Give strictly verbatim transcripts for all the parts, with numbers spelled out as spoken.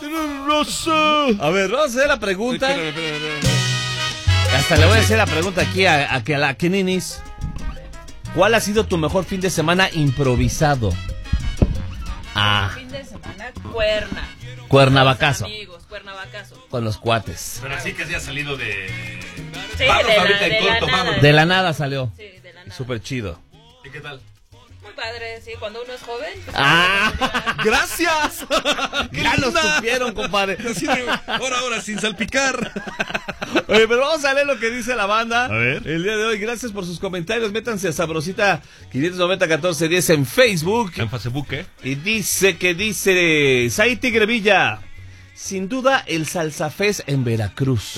Rosa. A ver, vamos a hacer la pregunta. Espérame, espérame, espérame. Hasta le voy a hacer la pregunta aquí a, a, a la Keninis. ¿Cuál ha sido tu mejor fin de semana improvisado? Ah. Fin de semana, Cuerna. Cuernavacazo. Con los amigos, Cuernavacazo. Con los cuates. Pero así que se ha salido de... Sí, Vámonos de la, ahorita en de la corto, nada. vámonos. De la nada salió. Sí, de la nada. Súper chido. ¿Y qué tal? Muy padre, sí, cuando uno es joven. ¡Ah! ¡Gracias! Ya lo supieron, compadre. Así de, ahora, ahora, sin salpicar. Oye, pero vamos a leer lo que dice la banda. A ver. El día de hoy, gracias por sus comentarios. Métanse a Sabrosita quinientos noventa catorce diez en Facebook. En Facebook, ¿eh? Y dice que dice Sai Tigre Villa. Sin duda, el Salsafés en Veracruz.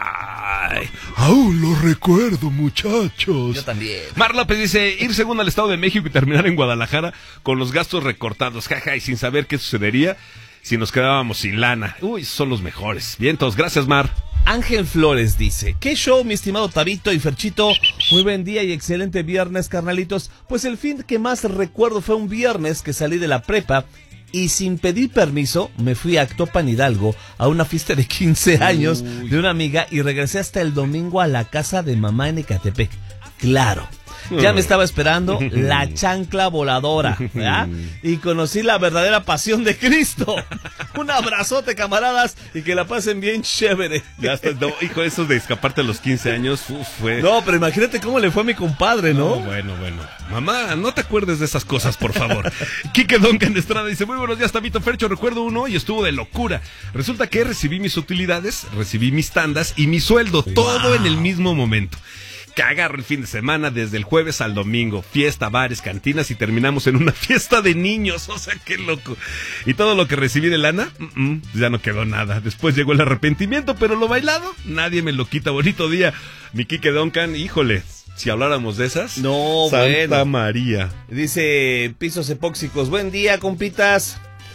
Ay, aún lo recuerdo, muchachos. Yo también. Mar López dice, ir según al Estado de México y terminar en Guadalajara con los gastos recortados, jaja, y sin saber qué sucedería si nos quedábamos sin lana. Uy, son los mejores. Bien, todos, gracias, Mar. Ángel Flores dice, ¿qué show, mi estimado Tabito y Ferchito? Muy buen día y excelente viernes, carnalitos. Pues el fin que más recuerdo fue un viernes que salí de la prepa y sin pedir permiso me fui a Actopan Hidalgo a una fiesta de quince años Uy. de una amiga y regresé hasta el domingo a la casa de mamá en Ecatepec. Claro. Ya me estaba esperando la chancla voladora, ¿verdad? Y conocí la verdadera pasión de Cristo. Un abrazote, camaradas, y que la pasen bien chévere. Ya está, no, hijo, eso de escaparte a los quince años, uf, fue... No, pero imagínate cómo le fue a mi compadre, ¿no? No, bueno, bueno. Mamá, no te acuerdes de esas cosas, por favor. Quique Duncan Estrada dice, muy buenos días, Tabito Fercho, recuerdo uno y estuvo de locura. Resulta que recibí mis utilidades, recibí mis tandas y mi sueldo, Wow. todo en el mismo momento. Que agarro el fin de semana desde el jueves al domingo, fiesta, bares, cantinas y terminamos en una fiesta de niños, o sea, qué loco. Y todo lo que recibí de lana, mm, mm, ya no quedó nada. Después llegó el arrepentimiento, pero lo bailado, nadie me lo quita. Bonito día, mi Quique Duncan, híjole, si habláramos de esas. No, Santa bueno. María. Dice Pisos Epóxicos, buen día, compitas.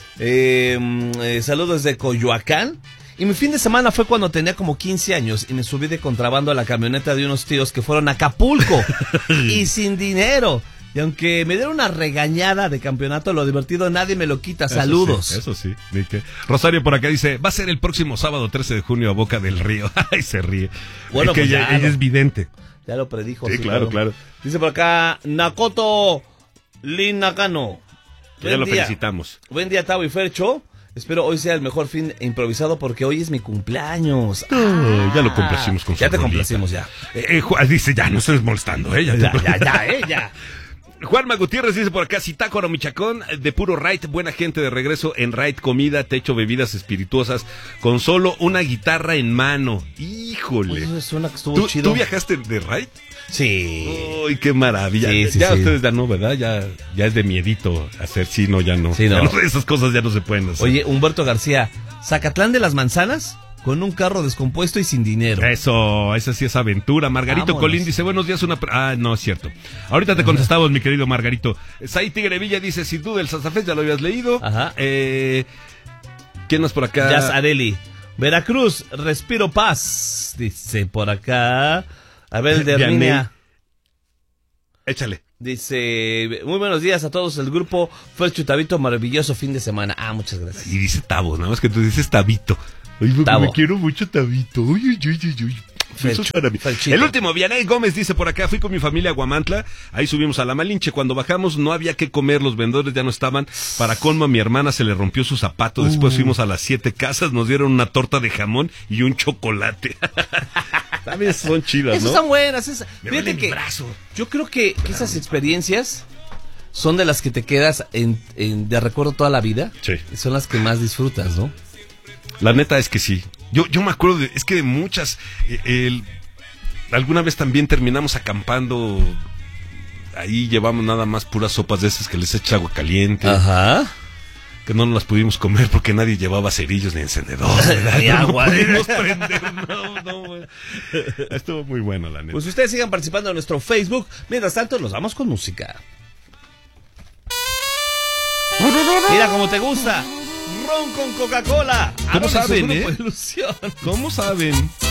Eh, eh, saludos de Coyoacán. Y mi fin de semana fue cuando tenía como quince años y me subí de contrabando a la camioneta de unos tíos que fueron a Acapulco y sin dinero. Y aunque me dieron una regañada de campeonato, lo divertido nadie me lo quita. Saludos. Eso sí, eso sí. Ni que- Rosario por acá dice, va a ser el próximo sábado trece de junio a Boca del Río. Ay, se ríe. Bueno, es que pues ella, ya ella lo- es vidente. Ya lo predijo. Sí, claro, claro. Dice por acá, Nakoto Lin Nakano. Ya Buen lo día. felicitamos. Buen día, Tavo y Fercho. Espero hoy sea el mejor fin improvisado porque hoy es mi cumpleaños. Ah, ya lo complacimos con su Ya te rolita. complacimos, ya. Eh, eh, Juan dice, ya, no estés molestando, ¿eh? Ya, Ya, te- ya, ya, eh, ya. Juanma Gutiérrez dice por acá, Citácuaro, Michacón, de puro Raid, buena gente de regreso en Raid, comida, techo, bebidas espirituosas, con solo una guitarra en mano. Híjole. Oye, suena que estuvo ¿Tú, chido. ¿Tú viajaste de Raid? Sí. Uy, qué maravilla. Sí, sí, ya sí. ustedes ya no, ¿verdad? Ya, ya es de miedito hacer sí, no, ya no. Sí, Ya no. esas cosas ya no se pueden hacer. Oye, Humberto García, Zacatlán de las Manzanas con un carro descompuesto y sin dinero. Eso, esa sí es aventura. Margarito Vámonos. Colín dice, buenos días, una... pre- Ah, no, es cierto. Ahorita te contestamos, mi querido Margarito. Sai Tigre Villa dice, sin duda, el Salsafés, ya lo habías leído. Ajá. Eh, ¿Quién más por acá? Jazz Areli. Veracruz, respiro paz. Dice por acá. Abel de Vianney. Herminia. Échale. Dice, muy buenos días a todos el grupo. Fue el Chutabito, maravilloso fin de semana. Ah, muchas gracias. Y dice Tabo, nada más que tú dices Tabito. Oye, porque Tabo. me quiero mucho Tabito. Uy, uy, uy, uy, uy. Felcho, Besos para mí. Felchito. El último, Vianey Gómez dice por acá, fui con mi familia a Guamantla, ahí subimos a la Malinche, cuando bajamos no había que comer, los vendedores ya no estaban, para colmo a mi hermana se le rompió su zapato, después Uh. fuimos a las siete casas, nos dieron una torta de jamón y un chocolate. También son chidas, Esas ¿no? son buenas. Esas. Me Fíjate duele mi que brazo. yo creo que esas experiencias son de las que te quedas en, en- de recuerdo toda la vida. Sí. Y son las que más disfrutas, ¿no? La neta es que sí. Yo, yo me acuerdo, de, es que de muchas, eh, el, alguna vez también terminamos acampando, ahí llevamos nada más puras sopas de esas que les echa agua caliente, Ajá. que no nos las pudimos comer porque nadie llevaba cerillos ni encendedores, ¿verdad? Ni No agua. pudimos prender, no, no, güey. Estuvo muy bueno, la neta. Pues ustedes sigan participando en nuestro Facebook. Mientras tanto, nos vamos con música. Mira cómo te gusta. Ron con Coca-Cola. ¿Cómo Aaron y su saben, grupo eh? Ilusión. ¿Cómo saben?